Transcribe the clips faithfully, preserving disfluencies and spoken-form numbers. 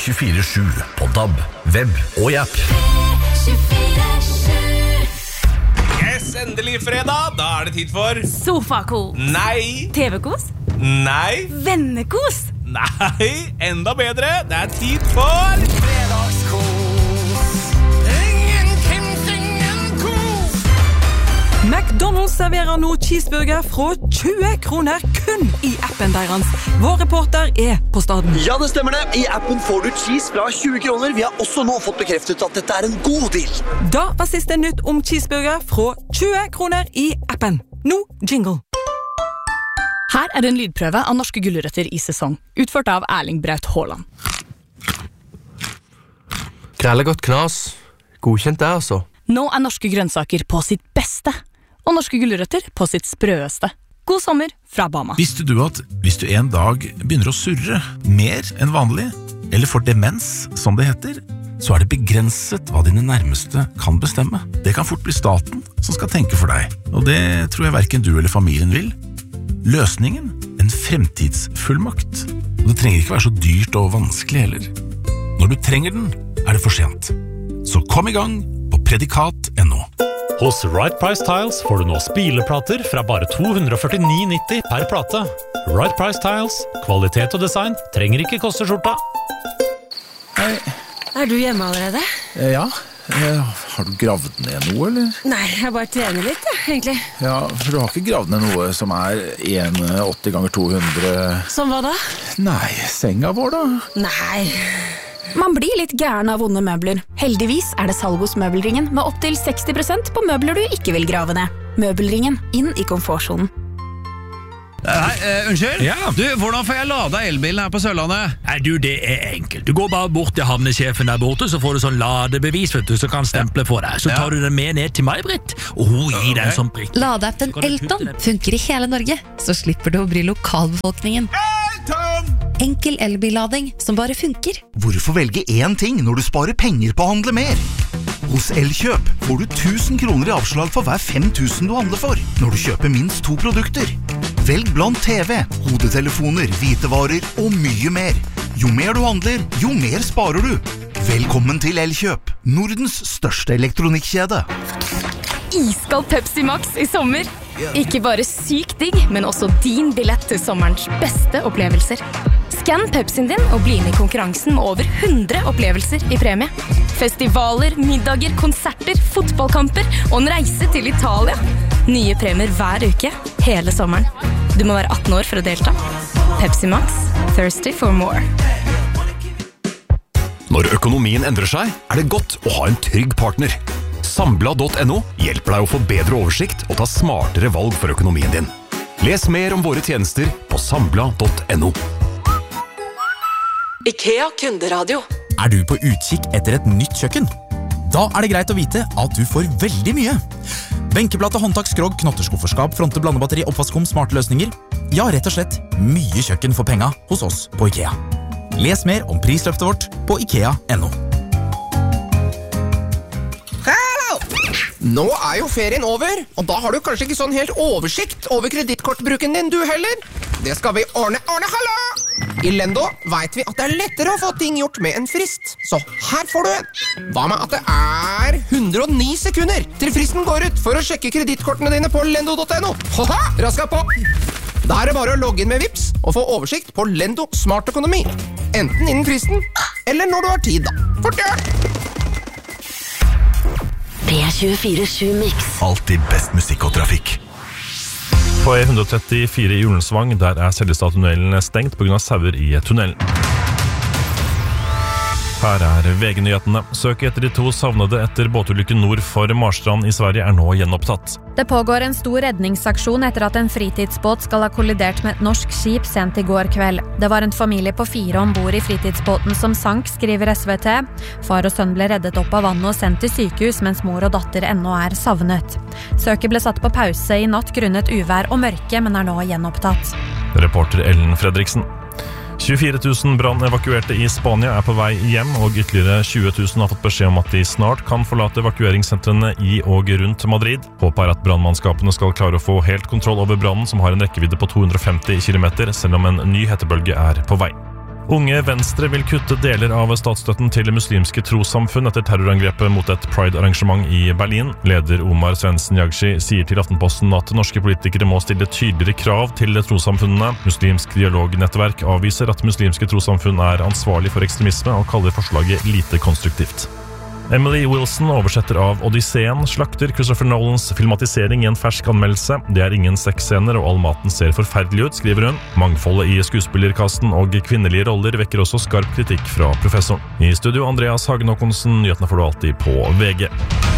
tjuefire sju på D A B, web og i app. Yes, endelig fredag. Da er det tid for Sofakos. Nei. T V-kos. Nei. Vennekos. Nei, enda bedre. Det er tid for fredagskos. Ingen ingen kos. McDonald's serverer nå cheeseburger fra tjue kroner kun i appen deres. Vår reporter er på staden. Ja, det stemmer det. I appen får du cheese fra tjue kroner. Vi har også nå fått bekreftet at dette er en god deal. Da var siste nytt om cheeseburger fra tjue kroner i appen. Nå jingle. Her er en lydprøve av norske gulrøtter i sesong, utført av Erling Braut Haaland. Grelle godt knas. Godkjent det, altså. Nå er norske grønnsaker på sitt beste, og norske gulrøtter på sitt sprøeste. God sommer fra Bama. Visste du at hvis du en dag begynner å surre mer enn vanlig, eller får demens, som det heter, så er det begrenset hva dine nærmeste kan bestemme. Det kan fort bli staten som skal tenke for deg, og det tror jeg hverken du eller familien vil. Løsningen? En fremtidsfullmakt. Og det trenger ikke være så dyrt og vanskelig heller. Når du trenger den, er det for sent. Så kom i gang på predikat punktum no. Hos Right Price Tiles får du nå spileplater fra bare to hundre førtini nitti per plate. Right Price Tiles, kvalitet og design trenger ikke koste skjorta. Hei. Er du hjemme allerede? Ja. Har du gravd ned noe, eller? Nei, jeg bare trener litt, ja, egentlig. Ja, for du har ikke gravd ned noe som er en komma åtti ganger to hundre... Som hva da? Nei, senga vår da? Nei. Man blir litt gæren av vonde møbler. Heldigvis er det salg hos Møbelringen med opp til seksti prosent på møbler du ikke vil grave ned. Møbelringen, inn i komfortsonen. Hei, uh, unnskyld? Ja. Du, hvordan får jeg lada elbilen her på Sørlandet? Nei, du, det er enkelt. Du går bare bort til havnesjefen der borte, så får du sånn ladebevis, vet du, så kan stemple for deg. Så tar du den med ned til meg, Britt, og hun gir deg en sånn prikk. Ladeappen Elton funker i hele Norge, så slipper du å bry lokalbefolkningen. Elton! Enkel elbillading som bare funker. Hvorfor velge én ting når du sparer penger på å handle mer? Hos Elkjøp får du tusen kroner i avslag for hver fem tusen du handler for, når du kjøper minst to produkter. Velg blant T V, hodetelefoner, hvitevarer og mye mer. Jo mer du handler, jo mer sparer du. Velkommen til Elkjøp, Nordens største elektronikkjede. Iskald Pepsi Max i sommer. Ikke bare sykt digg, men også din billett til sommerens beste opplevelser. Skann Pepsien din og bli med i konkurransen med over hundre opplevelser i premie. Festivaler, middager, konserter, fotballkamper og en reise til Italia. Nye premier hver uke, hele sommeren. Du må være atten år for å delta. Pepsi Max, thirsty for more. Når økonomien endrer seg, er det godt å ha en trygg partner. Sambla punktum no hjelper deg å få bedre oversikt og ta smartere valg for økonomien din. Les mer om våre tjenester på sambla punktum no. IKEA kunderadio. Er du på utkikk etter et nytt kjøkken? Da er det greit å vite at du får veldig mye. Benkeplate, håndtak, skrog, knotterskufferskap, fronte, blandebatteri, oppvaskom, smarte løsninger. Ja, rett og slett mye kjøkken for penga hos oss på IKEA. Les mer om prisløftet vårt på ikea punktum no. Nå er jo ferien over, og da har du kanskje ikke sånn helt oversikt over kredittkortbruken din, du heller. Det skal vi ordne, ordne, hallo! I Lendo vet vi at det er lettere å få ting gjort med en frist, så her får du en. Hva med at det er hundre og ni sekunder til fristen går ut for å sjekke kredittkortene dine på lendo punktum no? Haha, raska på! Da er det bare å logge inn med Vips og få oversikt på Lendo Smart Økonomi. Enten innen fristen, eller når du har tid, da. Fort gjør! P tjuefire sju Mix. Alltid best musikk og trafikk. På E one thirty-four i Ullensvang, der er Seljestad-tunnelen stengt på grunn av sauer i tunnelen. Her er V G-nyhetene. Søket etter de to savnede etter båtulykken nord for Marstrand i Sverige er nå gjenopptatt. Det pågår en stor redningsaksjon etter at en fritidsbåt skal ha kollidert med et norsk skip sent i går kveld. Det var en familie på fire ombord i fritidsbåten som sank, skriver S V T. Far og sønn ble reddet opp av vannet og sendt til sykehus, mens mor og datter ennå er savnet. Søket ble satt på pause i natt grunnet uvær og mørke, men er nå gjenopptatt. Reporter Ellen Fredriksen. tjuefire tusen brannevakuerte i Spania er på vei hjem, og ytterligere tjue tusen har fått beskjed om at de snart kan forlate evakueringssentrene i og rundt Madrid. Håpet er at brannmannskapene skal klare å få helt kontroll over brannen, som har en rekkevidde på to hundre og femti kilometer, selv om en ny hetebølge er på vei. Unge Venstre vil kutte deler av statsstøtten til muslimske trossamfunn etter terrorangrepet mot et Pride-arrangement i Berlin. Leder Omar Svendsen Jagshi sier til Aftenposten at norske politikere må stille tydeligere krav til trossamfunnene. Muslimsk dialognettverk avviser at muslimske trossamfunn er ansvarlig for ekstremisme og kaller forslaget lite konstruktivt. Emily Wilson, oversetter av Odysseen, slakter Christopher Nolans filmatisering i en fersk anmeldelse. Det er ingen sexscener, og all maten ser forferdelig ut, skriver hun. Mangfoldet i skuespillerkasten og kvinnelige roller vekker også skarp kritikk fra professoren. I studio Andreas Hagen Håkonsen, nyhetene får du alltid på V G.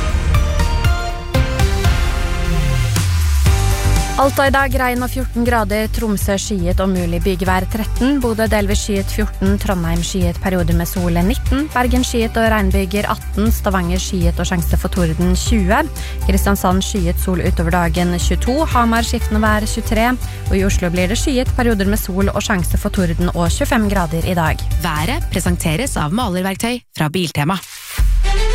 Alta i dag, regn og fjorten grader, Tromsø skyet og mulig bygevær tretten, Bodø delvis skyet fjorten, Trondheim skyet perioder med sol nitten, Bergen skyet og regnbyger atten, Stavanger skyet og sjanse for torden tjue, Kristiansand skyet sol utover dagen tjueto, Hamar skiftende vær tjuetre, og i Oslo blir det skyet perioder med sol og sjanse for torden og tjuefem grader i dag. Været presenteres av malerverktøy fra Biltema.